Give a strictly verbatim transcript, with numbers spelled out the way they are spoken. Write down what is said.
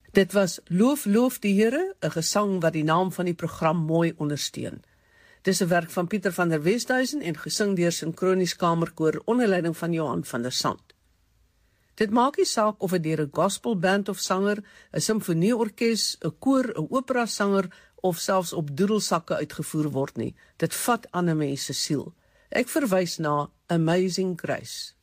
Dit was Loof, Loof die Here, 'n gesang wat die naam van die program mooi ondersteun. Dis 'n werk van Pieter van der Westhuizen en gesing deur Synkronies Kamerkoor onder leiding van Johan van der Sant. Dit maak nie saak of dit deur 'n gospelband of sanger, 'n simfonieorkes, 'n koor, 'n operasanger of selfs op doedelsakke uitgevoer word nie. Dit vat aan 'n mens se siel. Ek verwys na Amazing Grace.